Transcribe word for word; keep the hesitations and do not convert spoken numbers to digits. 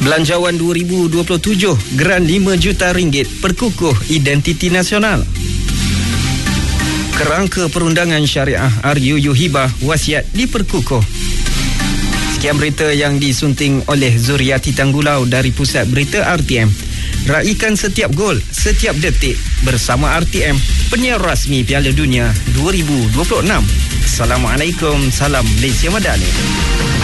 Belanjawan dua ribu dua puluh tujuh, geran lima juta ringgit perkukuh identiti nasional. Kerangka perundangan syariah R U U Hibah wasiat diperkukuh. Sekian berita yang disunting oleh Zuriati Tanggulau dari Pusat Berita R T M. Raikan setiap gol, setiap detik bersama R T M, penyiar rasmi Piala Dunia dua ribu dua puluh enam. Assalamualaikum, salam Malaysia Madani.